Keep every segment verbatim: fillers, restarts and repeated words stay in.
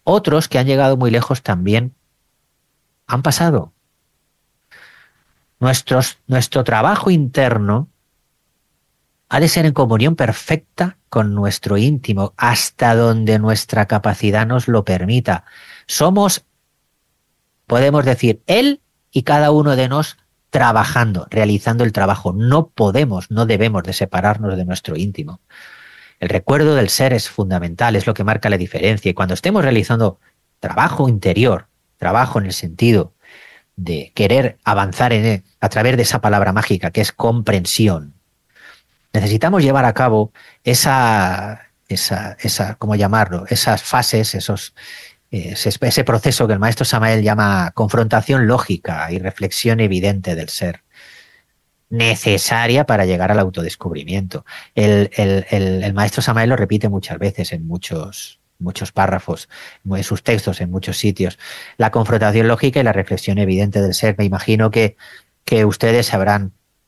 Otros que han llegado muy lejos también han pasado. Nuestros, nuestro trabajo interno ha de ser en comunión perfecta con nuestro íntimo, hasta donde nuestra capacidad nos lo permita. Somos, podemos decir, él y cada uno de nosotros trabajando, realizando el trabajo. No podemos, no debemos de separarnos de nuestro íntimo. El recuerdo del ser es fundamental, es lo que marca la diferencia. Y cuando estemos realizando trabajo interior, trabajo en el sentido de querer avanzar en él, a través de esa palabra mágica que es comprensión, necesitamos llevar a cabo esa, esa, esa ¿cómo llamarlo? Esas fases, esos, ese, ese proceso que el maestro Samael llama confrontación lógica y reflexión evidente del ser, necesaria para llegar al autodescubrimiento. El, el, el, el maestro Samael lo repite muchas veces en muchos, muchos párrafos, en sus textos, en muchos sitios. La confrontación lógica y la reflexión evidente del ser. Me imagino que, que ustedes habrán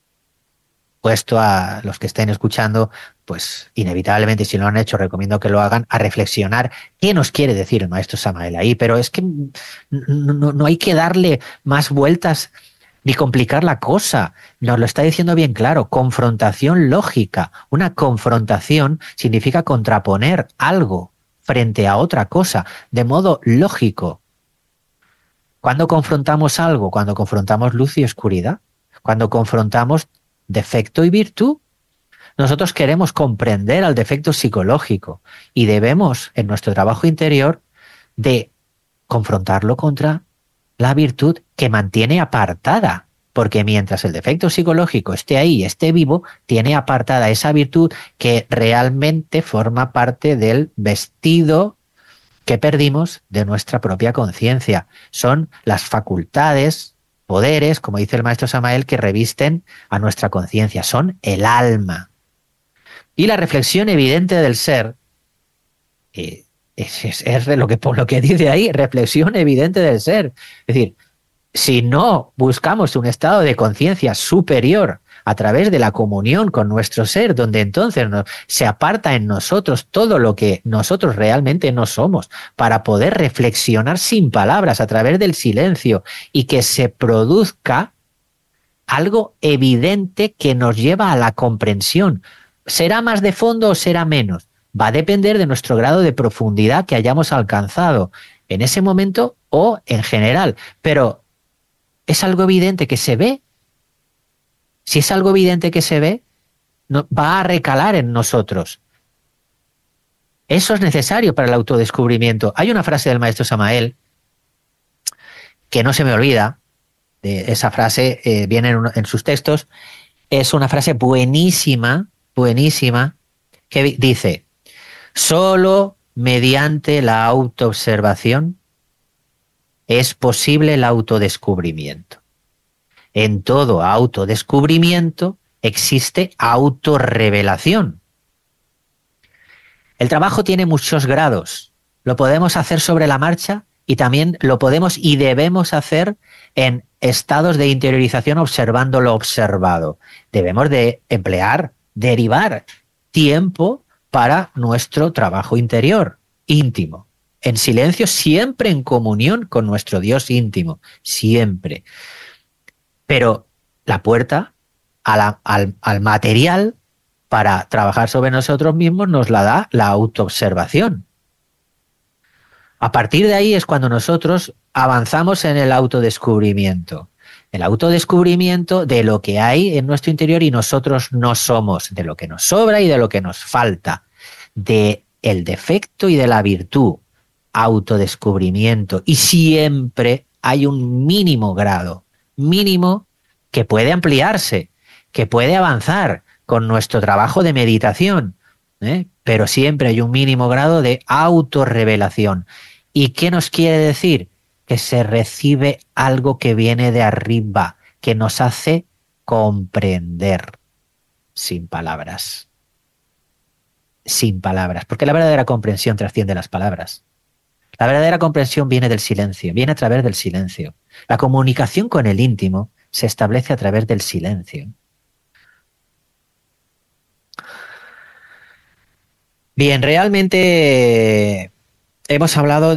puesto a los que estén escuchando, pues inevitablemente, si lo han hecho, recomiendo que lo hagan, a reflexionar qué nos quiere decir el maestro Samael ahí. Pero es que no, no, no hay que darle más vueltas ni complicar la cosa. Nos lo está diciendo bien claro. Confrontación lógica. Una confrontación significa contraponer algo frente a otra cosa, de modo lógico. ¿Cuándo confrontamos algo? Cuando confrontamos luz y oscuridad. Cuando confrontamos defecto y virtud. Nosotros queremos comprender al defecto psicológico y debemos, en nuestro trabajo interior, de confrontarlo contra la virtud que mantiene apartada, porque mientras el defecto psicológico esté ahí, esté vivo, tiene apartada esa virtud que realmente forma parte del vestido que perdimos de nuestra propia conciencia. Son las facultades, poderes, como dice el maestro Samael, que revisten a nuestra conciencia, son el alma. Y la reflexión evidente del ser, eh, es, es, es lo, que, lo que dice ahí, reflexión evidente del ser. Es decir, si no buscamos un estado de conciencia superior a través de la comunión con nuestro ser, donde entonces nos, se aparta en nosotros todo lo que nosotros realmente no somos, para poder reflexionar sin palabras a través del silencio y que se produzca algo evidente que nos lleva a la comprensión. ¿Será más de fondo o será menos? Va a depender de nuestro grado de profundidad que hayamos alcanzado en ese momento o en general. Pero ¿es algo evidente que se ve? Si es algo evidente que se ve, no, va a recalar en nosotros. Eso es necesario para el autodescubrimiento. Hay una frase del maestro Samael que no se me olvida. Eh, esa frase eh, viene en, en sus textos. Es una frase buenísima, buenísima, que dice: solo mediante la autoobservación es posible el autodescubrimiento. En todo autodescubrimiento existe autorrevelación. El trabajo tiene muchos grados. Lo podemos hacer sobre la marcha y también lo podemos y debemos hacer en estados de interiorización observando lo observado. Debemos de emplear, derivar tiempo para nuestro trabajo interior, íntimo, en silencio, siempre en comunión con nuestro Dios íntimo, siempre. Pero la puerta a la, al, al material para trabajar sobre nosotros mismos nos la da la autoobservación. A partir de ahí es cuando nosotros avanzamos en el autodescubrimiento. El autodescubrimiento de lo que hay en nuestro interior y nosotros no somos, de lo que nos sobra y de lo que nos falta, de el defecto y de la virtud. Autodescubrimiento. Y siempre hay un mínimo grado, mínimo, que puede ampliarse, que puede avanzar con nuestro trabajo de meditación, ¿eh? Pero siempre hay un mínimo grado de autorrevelación. ¿Y qué nos quiere decir? Que se recibe algo que viene de arriba, que nos hace comprender sin palabras. Sin palabras. Porque la verdadera comprensión trasciende las palabras. La verdadera comprensión viene del silencio, viene a través del silencio. La comunicación con el íntimo se establece a través del silencio. Bien, realmente hemos hablado